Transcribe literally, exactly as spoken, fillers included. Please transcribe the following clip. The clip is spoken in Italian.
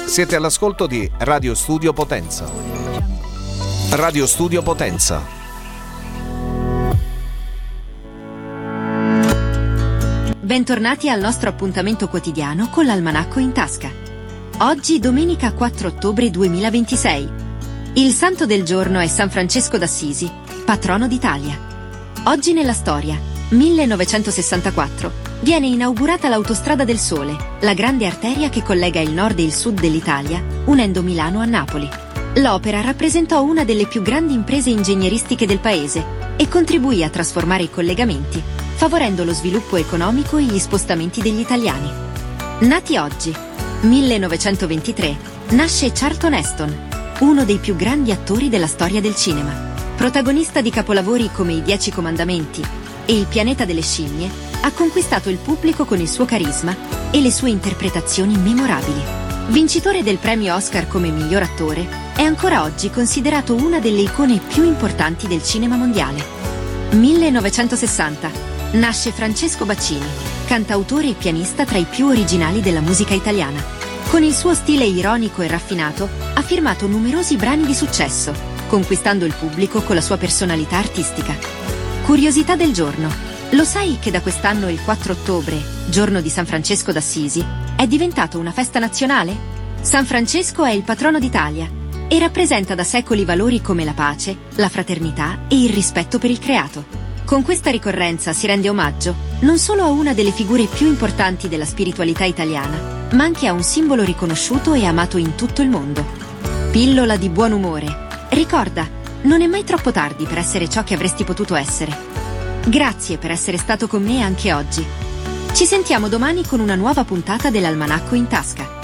Siete all'ascolto di Radio Studio Potenza. Radio Studio Potenza. Bentornati al nostro appuntamento quotidiano con l'Almanacco in tasca. Oggi domenica quattro ottobre duemilaventisei. Il santo del giorno è San Francesco d'Assisi, patrono d'Italia. Oggi nella storia, millenovecentosessantaquattro, viene inaugurata l'Autostrada del Sole, la grande arteria che collega il nord e il sud dell'Italia, unendo Milano a Napoli. L'opera rappresentò una delle più grandi imprese ingegneristiche del paese e contribuì a trasformare i collegamenti, favorendo lo sviluppo economico e gli spostamenti degli italiani. Nati oggi, millenovecentoventitré, nasce Charlton Heston, uno dei più grandi attori della storia del cinema. Protagonista di capolavori come I Dieci Comandamenti e Il pianeta delle scimmie, ha conquistato il pubblico con il suo carisma e le sue interpretazioni memorabili. Vincitore del premio Oscar come miglior attore, è ancora oggi considerato una delle icone più importanti del cinema mondiale. millenovecentosessanta. Nasce Francesco Baccini, cantautore e pianista tra i più originali della musica italiana. Con il suo stile ironico e raffinato, ha firmato numerosi brani di successo, conquistando il pubblico con la sua personalità artistica. Curiosità del giorno. Lo sai che da quest'anno il quattro ottobre, giorno di San Francesco d'Assisi, è diventato una festa nazionale? San Francesco è il patrono d'Italia e rappresenta da secoli valori come la pace, la fraternità e il rispetto per il creato. Con questa ricorrenza si rende omaggio non solo a una delle figure più importanti della spiritualità italiana, ma anche a un simbolo riconosciuto e amato in tutto il mondo. Pillola di buon umore. Ricorda, non è mai troppo tardi per essere ciò che avresti potuto essere. Grazie per essere stato con me anche oggi. Ci sentiamo domani con una nuova puntata dell'Almanacco in tasca.